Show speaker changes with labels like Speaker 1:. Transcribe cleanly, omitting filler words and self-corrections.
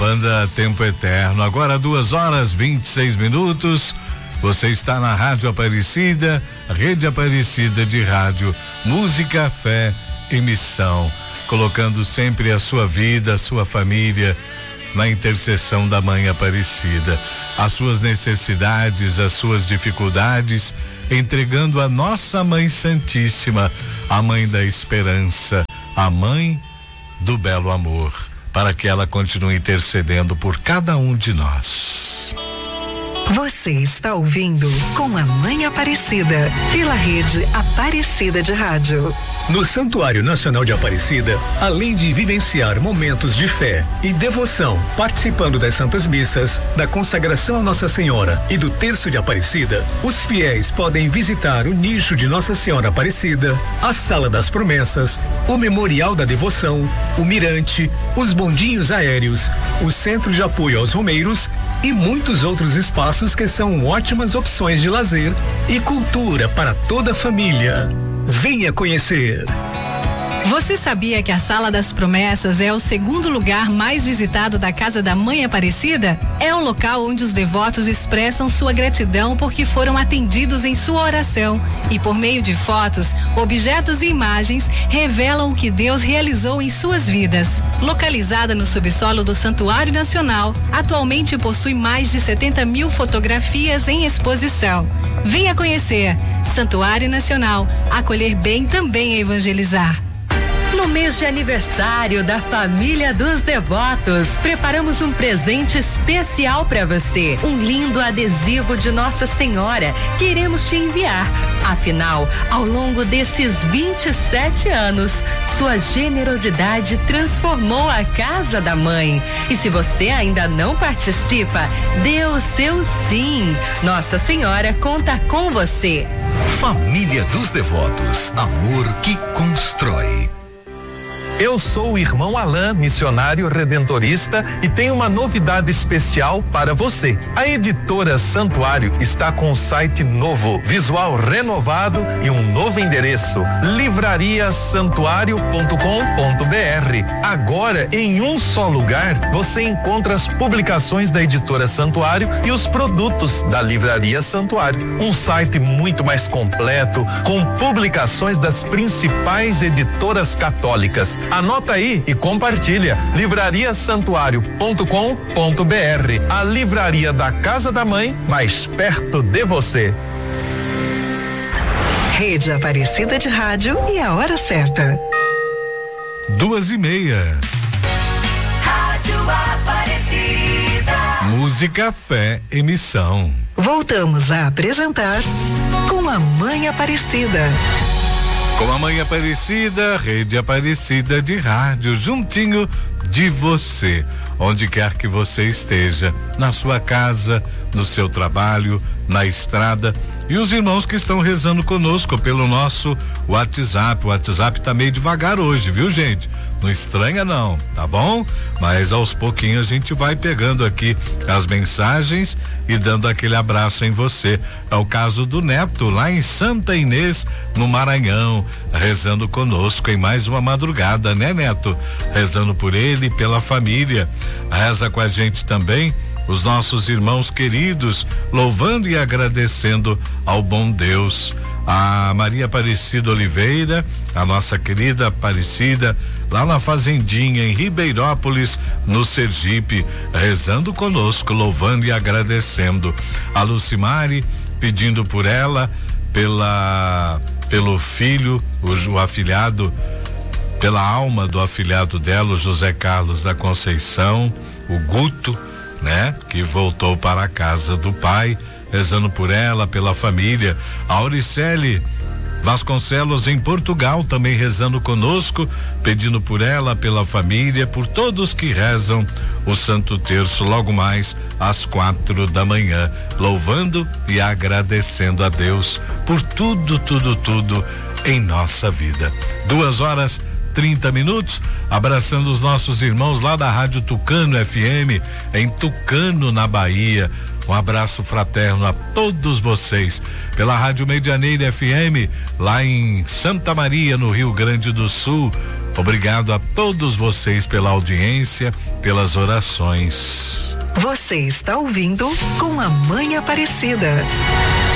Speaker 1: banda Tempo Eterno. Agora 2h26. Você está na Rádio Aparecida, Rede Aparecida de Rádio, música, fé e missão, colocando sempre a sua vida, a sua família na intercessão da Mãe Aparecida, as suas necessidades, as suas dificuldades, entregando a nossa Mãe Santíssima, a Mãe da Esperança, a Mãe do Belo Amor, para que ela continue intercedendo por cada um de nós.
Speaker 2: Você está ouvindo Com a Mãe Aparecida, pela Rede Aparecida de Rádio.
Speaker 3: No Santuário Nacional de Aparecida, além de vivenciar momentos de fé e devoção, participando das Santas Missas, da consagração a Nossa Senhora e do Terço de Aparecida, os fiéis podem visitar o nicho de Nossa Senhora Aparecida, a Sala das Promessas, o Memorial da Devoção, o Mirante, os bondinhos aéreos, o Centro de Apoio aos Romeiros e muitos outros espaços que são ótimas opções de lazer e cultura para toda a família. Venha conhecer.
Speaker 4: Você sabia que a Sala das Promessas é o segundo lugar mais visitado da Casa da Mãe Aparecida? É o local onde os devotos expressam sua gratidão porque foram atendidos em sua oração e, por meio de fotos, objetos e imagens, revelam o que Deus realizou em suas vidas. Localizada no subsolo do Santuário Nacional, atualmente possui mais de 70 mil fotografias em exposição. Venha conhecer. Santuário Nacional, acolher bem também é evangelizar.
Speaker 2: No mês de aniversário da família dos devotos, preparamos um presente especial para você. Um lindo adesivo de Nossa Senhora que iremos te enviar. Afinal, ao longo desses 27 anos, sua generosidade transformou a Casa da Mãe. E se você ainda não participa, dê o seu sim. Nossa Senhora conta com você.
Speaker 5: Família dos Devotos, amor que constrói.
Speaker 6: Eu sou o irmão Alain, missionário redentorista, e tenho uma novidade especial para você. A editora Santuário está com um site novo, visual renovado e um novo endereço: livrariasantuario.com.br. Agora, em um só lugar, você encontra as publicações da editora Santuário e os produtos da Livraria Santuário. Um site muito mais completo, com publicações das principais editoras católicas. Anota aí e compartilha. livrariasantuario.com.br, a livraria da Casa da Mãe, mais perto de você.
Speaker 2: Rede Aparecida de Rádio e a hora certa.
Speaker 1: 2h30.
Speaker 2: Rádio Aparecida.
Speaker 1: Música, fé e missão.
Speaker 2: Voltamos a apresentar Com a Mãe Aparecida.
Speaker 1: Com a Mãe Aparecida, Rede Aparecida de Rádio, juntinho de você, onde quer que você esteja, na sua casa, no seu trabalho, na estrada, e os irmãos que estão rezando conosco pelo nosso WhatsApp. O WhatsApp tá meio devagar hoje, viu, gente? Não estranha não, tá bom? Mas aos pouquinhos a gente vai pegando aqui as mensagens e dando aquele abraço em você. É o caso do Neto, lá em Santa Inês, no Maranhão, rezando conosco em mais uma madrugada, né, Neto? Rezando por ele e pela família. Reza com a gente também os nossos irmãos queridos, louvando e agradecendo ao bom Deus. A Maria Aparecida Oliveira, a nossa querida Aparecida, lá na Fazendinha, em Ribeirópolis, no Sergipe, rezando conosco, louvando e agradecendo. A Lucimari, pedindo por ela, pelo filho, o afilhado, pela alma do afilhado dela, o José Carlos da Conceição, o Guto, né? Que voltou para a casa do pai, rezando por ela, pela família. A Auricele Vasconcelos em Portugal também rezando conosco, pedindo por ela, pela família, por todos que rezam o Santo Terço logo mais às 4 da manhã, louvando e agradecendo a Deus por tudo em nossa vida. 2h30, abraçando os nossos irmãos lá da Rádio Tucano FM, em Tucano, na Bahia. Um abraço fraterno a todos vocês. Pela Rádio Medianeira FM, lá em Santa Maria, no Rio Grande do Sul, Obrigado a todos vocês pela audiência, pelas orações.
Speaker 2: Você está ouvindo Com a Mãe Aparecida.